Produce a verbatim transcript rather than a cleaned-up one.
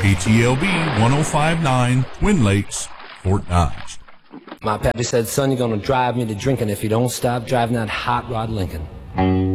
K T L B one oh five point nine, Twin Lakes, Fort Dodge. My pappy said, son, you're gonna drive me to drinking if you don't stop driving that hot rod Lincoln.